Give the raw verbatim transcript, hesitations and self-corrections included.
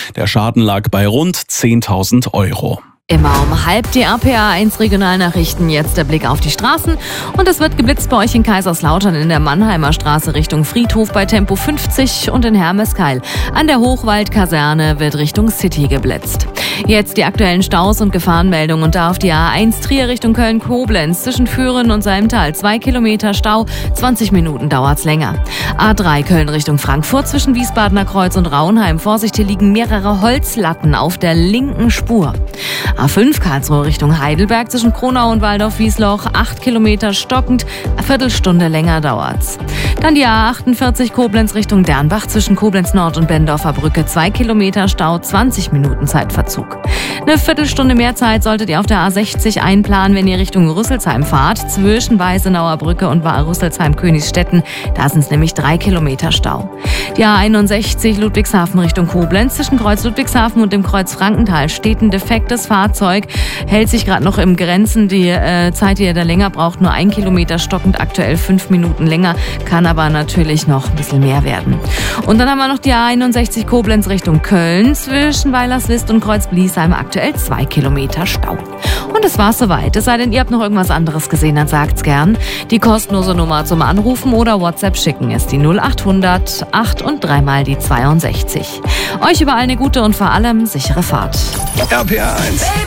Der Schaden lag bei rund zehntausend Euro. Immer um halb die R P A eins Regionalnachrichten. Jetzt der Blick auf die Straßen. Und es wird geblitzt bei euch in Kaiserslautern in der Mannheimer Straße Richtung Friedhof bei Tempo fünfzig und in Hermeskeil. An der Hochwaldkaserne wird Richtung City geblitzt. Jetzt die aktuellen Staus und Gefahrenmeldungen. Und da auf die A eins Trier Richtung Köln-Koblenz zwischen Führen und Salmtal. Zwei Kilometer Stau, zwanzig Minuten dauert's länger. A drei Köln Richtung Frankfurt zwischen Wiesbadener Kreuz und Raunheim. Vorsicht, hier liegen mehrere Holzlatten auf der linken Spur. A fünf Karlsruhe Richtung Heidelberg zwischen Kronau und Waldorf-Wiesloch, acht Kilometer stockend, eine Viertelstunde länger dauert's. Dann die A achtundvierzig Koblenz Richtung Dernbach zwischen Koblenz Nord und Bendorfer Brücke, zwei Kilometer Stau, zwanzig Minuten Zeitverzug. Eine Viertelstunde mehr Zeit solltet ihr auf der A sechzig einplanen, wenn ihr Richtung Rüsselsheim fahrt, zwischen Weißenauer Brücke und Rüsselsheim-Königsstetten, da sind es nämlich drei Kilometer Stau. Die A einundsechzig Ludwigshafen Richtung Koblenz zwischen Kreuz Ludwigshafen und dem Kreuz Frankenthal steht ein defektes Fahrzeug. Hält sich gerade noch im Grenzen. Die äh, Zeit, die ihr da länger braucht, nur ein Kilometer stockend, aktuell fünf Minuten länger, kann aber natürlich noch ein bisschen mehr werden. Und dann haben wir noch die A einundsechzig Koblenz Richtung Köln zwischen Weilerswist und Kreuz Bliesheim, aktuell zwei Kilometer Stau. Und das war's soweit. Es sei denn, ihr habt noch irgendwas anderes gesehen, dann sagt's gern. Die kostenlose Nummer zum Anrufen oder WhatsApp schicken ist die null acht hundert acht und dreimal die zweiundsechzig. Euch überall eine gute und vor allem sichere Fahrt. R P A eins.